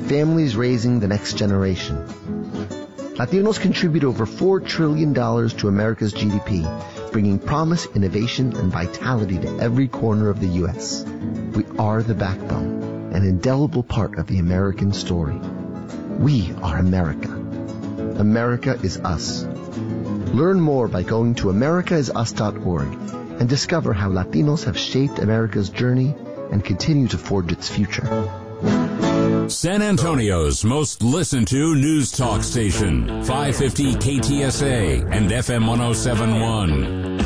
families raising the next generation. Latinos contribute over $4 trillion to America's GDP, bringing promise, innovation, and vitality to every corner of the U.S. We are the backbone, an indelible part of the American story. We are America. America is us. Learn more by going to americaIsUs.org and discover how Latinos have shaped America's journey and continue to forge its future. San Antonio's most listened to news talk station, 550 KTSA and FM 1071.